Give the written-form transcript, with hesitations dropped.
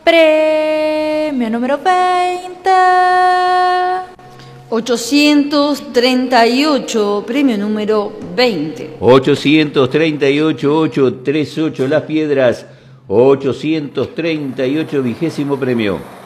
Premio número 20. 838, premio número 20. 838, 838, Las Piedras. 838, 20º premio.